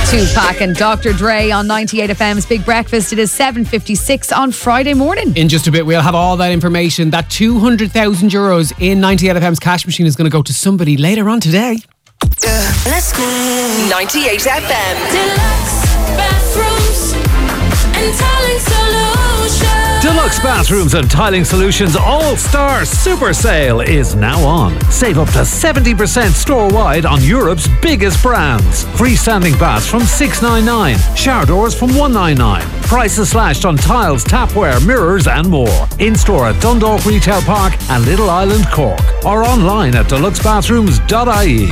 Tupac and Dr. Dre on 98 FM's Big Breakfast. It is 7:56 on Friday morning. In just a bit, we'll have all that information. That €200,000 in 98 FM's cash machine is going to go to somebody later on today. Let's go. 98 FM. Deluxe bathrooms and tiling solutions. Deluxe Bathrooms and Tiling Solutions All-Star Super Sale is now on. Save up to 70% store-wide on Europe's biggest brands. Freestanding baths from $699, shower doors from $199. Prices slashed on tiles, tapware, mirrors and more. In-store at Dundalk Retail Park and Little Island, Cork. Or online at deluxebathrooms.ie.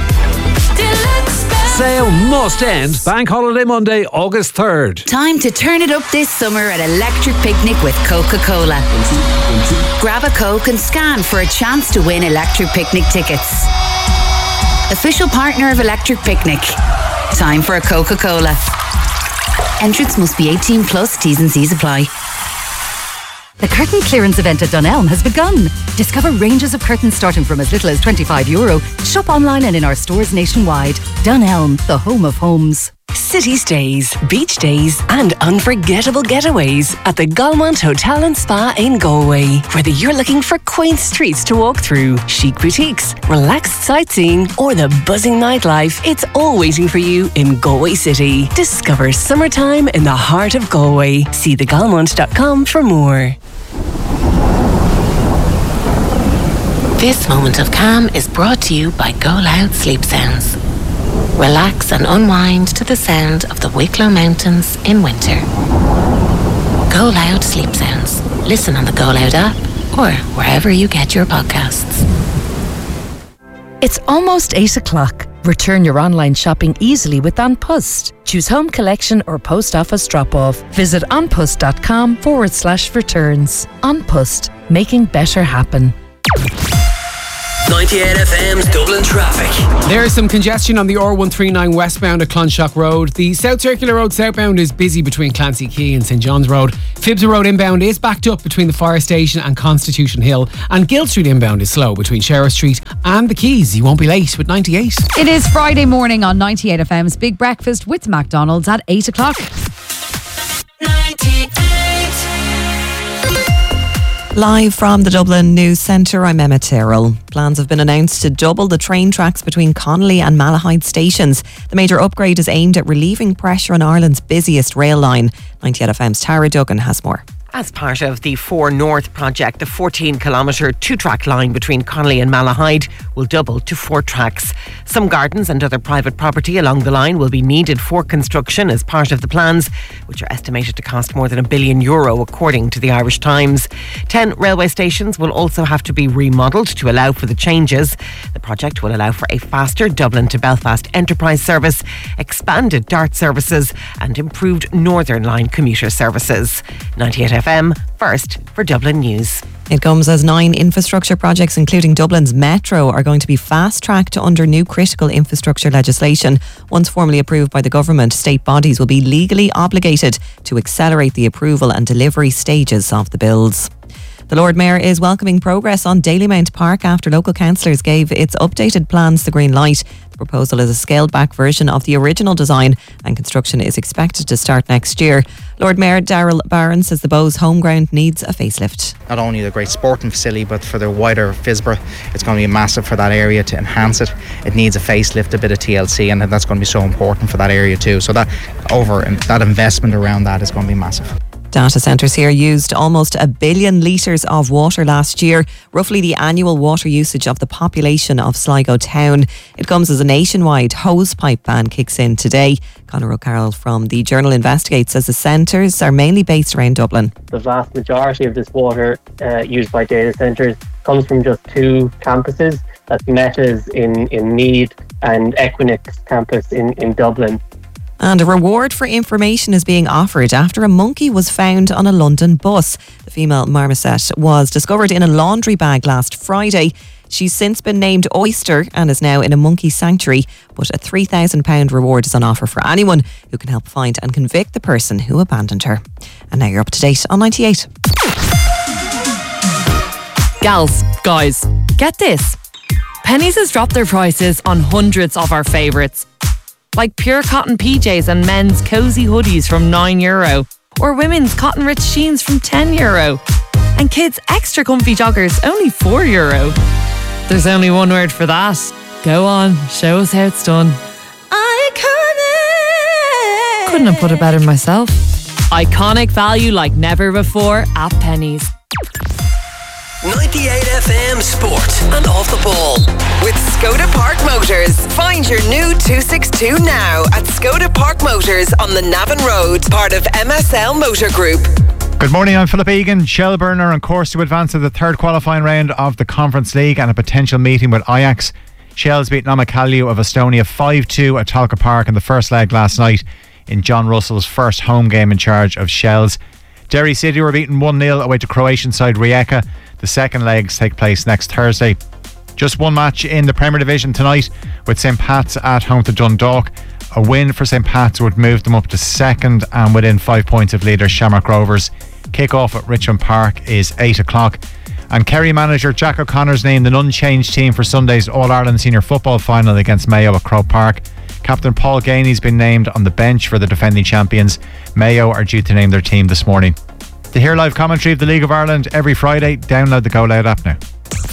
Sale must end Bank Holiday Monday, August 3rd. Time to turn it up this summer at Electric Picnic with Coca-Cola. Grab a Coke and scan for a chance to win Electric Picnic tickets. Official partner of Electric Picnic. Time for a Coca-Cola. Entrance must be 18 plus. T's and C's apply. The curtain clearance event at Dunelm has begun. Discover ranges of curtains starting from as little as €25. Shop online and in our stores nationwide. Dunelm, the home of homes. City stays, beach days and unforgettable getaways at the Galmont Hotel and Spa in Galway. Whether you're looking for quaint streets to walk through, chic boutiques, relaxed sightseeing or the buzzing nightlife, it's all waiting for you in Galway City. Discover summertime in the heart of Galway. See thegalmont.com for more. This moment of calm is brought to you by Go Loud Sleep Sounds. Relax and unwind to the sound of the Wicklow Mountains in winter. Go Loud Sleep Sounds. Listen on the Go Loud app or wherever you get your podcasts. It's almost 8 o'clock. Return your online shopping easily with An Post. Choose home collection or post office drop-off. Visit anpost.com/returns. An Post, making better happen. 98 FM's Dublin traffic. There is some congestion on the R139 westbound at Clonshock Road. The South Circular Road southbound is busy between Clancy Quay and St John's Road. Fibs Road inbound is backed up between the Fire Station and Constitution Hill. And Guild Street inbound is slow between Sheriff Street and the Quays. You won't be late with 98. It is Friday morning on 98 FM's Big Breakfast with McDonald's at 8 o'clock. 98. Live from the Dublin News Centre, I'm Emma Tyrrell. Plans have been announced to double the train tracks between Connolly and Malahide stations. The major upgrade is aimed at relieving pressure on Ireland's busiest rail line. 98 FM's Tara Duggan has more. As part of the 4 North project, the 14-kilometre two-track line between Connolly and Malahide will double to 4 tracks. Some gardens and other private property along the line will be needed for construction as part of the plans, which are estimated to cost more than €1 billion, according to the Irish Times. 10 railway stations will also have to be remodelled to allow for the changes. The project will allow for a faster Dublin to Belfast Enterprise service, expanded DART services and improved Northern Line commuter services. 98 FM, first for Dublin News. It comes as 9 infrastructure projects, including Dublin's Metro, are going to be fast-tracked under new critical infrastructure legislation. Once formally approved by the government, state bodies will be legally obligated to accelerate the approval and delivery stages of the bills. The Lord Mayor is welcoming progress on Dalymount Park after local councillors gave its updated plans the green light. The proposal is a scaled-back version of the original design and construction is expected to start next year. Lord Mayor Darrell Barron says the Bows home ground needs a facelift. Not only the great sporting facility, but for the wider Fisborough, it's going to be massive for that area to enhance it. It needs a facelift, a bit of TLC, and that's going to be so important for that area too. So that investment around that is going to be massive. Data centres here used almost 1 billion litres of water last year, roughly the annual water usage of the population of Sligo town. It comes as a nationwide hosepipe ban kicks in today. Conor O'Carroll from the Journal Investigate says the centres are mainly based around Dublin. The vast majority of this water used by data centres comes from just 2 campuses. That's Meta's in Meath and Equinix campus in Dublin. And a reward for information is being offered after a monkey was found on a London bus. The female marmoset was discovered in a laundry bag last Friday. She's since been named Oyster and is now in a monkey sanctuary, but a £3,000 reward is on offer for anyone who can help find and convict the person who abandoned her. And now you're up to date on 98. Gals, guys, get this. Penneys has dropped their prices on hundreds of our favourites. like pure cotton PJs and men's cozy hoodies from €9, or women's cotton rich jeans from €10, and kids' extra comfy joggers only €4. There's only one word for that. Go on, show us how it's done. Iconic. Couldn't have put it better myself. Iconic value like never before at Pennies. 98 FM Sport and Off the Ball. With Skoda Park Motors. Find your new 262 now at Skoda Park Motors on the Navan Road, part of MSL Motor Group. Good morning, I'm Philip Egan. Shelburne are on course to advance to the third qualifying round of the Conference League and a potential meeting with Ajax. Shells beat Namakalju of Estonia 5-2 at Tolka Park in the first leg last night in John Russell's first home game in charge of Shells. Derry City were beaten 1-0 away to Croatian side Rijeka. The second legs take place next Thursday. Just one match in the Premier Division tonight with St Pat's at home to Dundalk. A win for St Pat's would move them up to second and within 5 points of leader Shamrock Rovers. Kick-off at Richmond Park is 8 o'clock. And Kerry manager Jack O'Connor's named an unchanged team for Sunday's All-Ireland Senior Football Final against Mayo at Croke Park. Captain Paul Ganey's been named on the bench for the defending champions. Mayo are due to name their team this morning. To hear live commentary of the League of Ireland every Friday, download the Go Loud app now.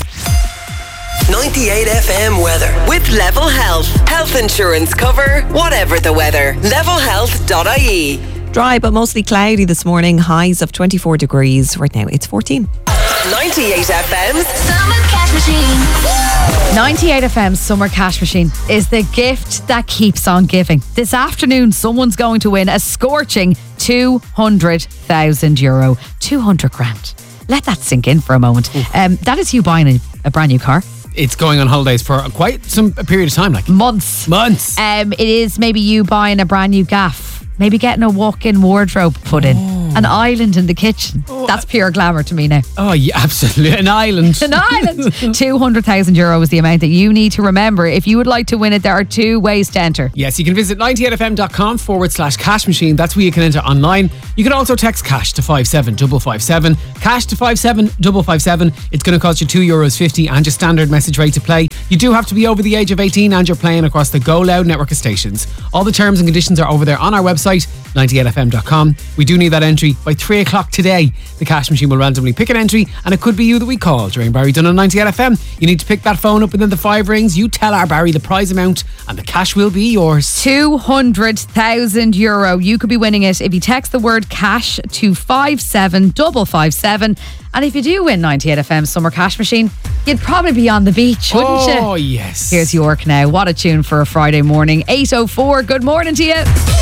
98 FM weather. With Level Health. Health insurance cover, whatever the weather. Levelhealth.ie. Dry but mostly cloudy this morning. Highs of 24 degrees. Right now it's 14. 98 FM's Summer Cash Machine. 98 FM's Summer Cash Machine is the gift that keeps on giving. This afternoon, someone's going to win a scorching €200,000. 200 grand. Let that sink in for a moment. That is you buying a brand new car. It's going on holidays for quite some period of time, like months. It is maybe you buying a brand new gaff. Maybe getting a walk-in wardrobe put in. An island in the kitchen. That's pure glamour to me now. Oh, yeah, absolutely. An island. An island. €200,000 is the amount that you need to remember. If you would like to win it, there are 2 ways to enter. Yes, you can visit 98fm.com/cash machine. That's where you can enter online. You can also text cash to 57557. Cash to 57557. It's going to cost you €2.50 and your standard message rate to play. You do have to be over the age of 18 and you're playing across the Go Loud network of stations. All the terms and conditions are over there on our website, 98fm.com. We do need that entry by 3 o'clock today. The cash machine will randomly pick an entry and it could be you that we call during Barry Dunn on 98FM. You need to pick that phone up within the 5 rings. You tell our Barry the prize amount and the cash will be yours. €200,000. You could be winning it if you text the word cash to 57557. And if you do win 98FM's Summer Cash Machine, you'd probably be on the beach, wouldn't you? Oh, yes. Here's York now. What a tune for a Friday morning. 8:04. Good morning to you.